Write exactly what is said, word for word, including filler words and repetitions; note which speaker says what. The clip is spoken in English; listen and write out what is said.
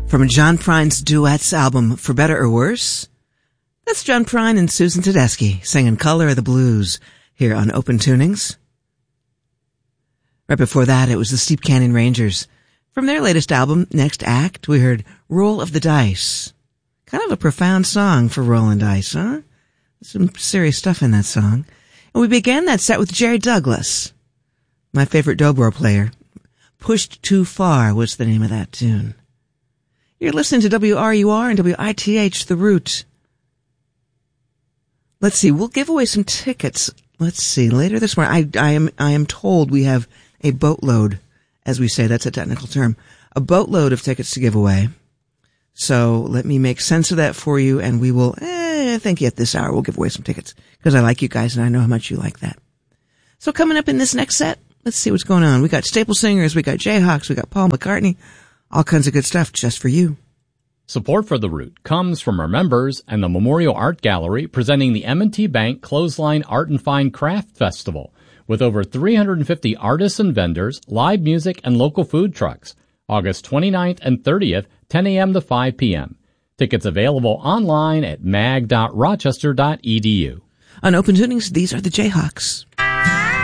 Speaker 1: From John Prine's Duets album, For Better or Worse. That's John Prine and Susan Tedeschi singing Color of the Blues here on Open Tunings. Right before that, it was the Steep Canyon Rangers. From their latest album, Next Act, we heard Roll of the Dice. Kind of a profound song for rolling dice, huh? Some serious stuff in that song. And we began that set with Jerry Douglas, my favorite dobro player. Pushed Too Far was the name of that tune. You're listening to W R U R and W I T H, The Root. Let's see, we'll give away some tickets. Let's see, later this morning, I, I am, I am told we have a boatload, as we say, that's a technical term, a boatload of tickets to give away. So let me make sense of that for you, and we will, eh, I think at this hour we'll give away some tickets, because I like you guys and I know how much you like that. So coming up in this next set, let's see what's going on. We got Staple Singers, we got Jayhawks, we got Paul McCartney, all kinds of good stuff just for you.
Speaker 2: Support for The Root comes from our members and the Memorial Art Gallery presenting the M and T Bank Clothesline Art and Fine Craft Festival with over three hundred fifty artists and vendors, live music, and local food trucks. August twenty-ninth and thirtieth, ten a.m. to five p.m. Tickets available online at mag dot rochester dot e d u.
Speaker 1: On Open Tunings, these are the Jayhawks.